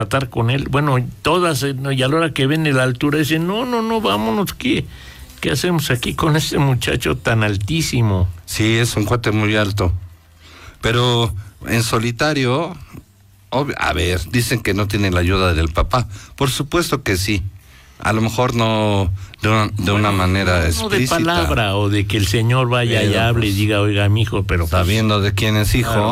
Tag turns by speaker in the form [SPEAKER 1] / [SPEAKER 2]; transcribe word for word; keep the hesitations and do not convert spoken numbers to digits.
[SPEAKER 1] tratar con él. Bueno, todas, ¿no? Y a la hora que ven la altura dicen, no, no, no, vámonos, ¿qué, qué hacemos aquí con este muchacho tan altísimo?
[SPEAKER 2] Sí, es un cuate muy alto. Pero en solitario, obvio, a ver, dicen que no tiene la ayuda del papá. Por supuesto que sí. A lo mejor no de una, de bueno, una manera no explícita.
[SPEAKER 1] No de palabra, o de que el señor vaya pero, y hable y diga, oiga, mijo, pero...
[SPEAKER 2] Sabiendo pues, de quién es hijo... Claro.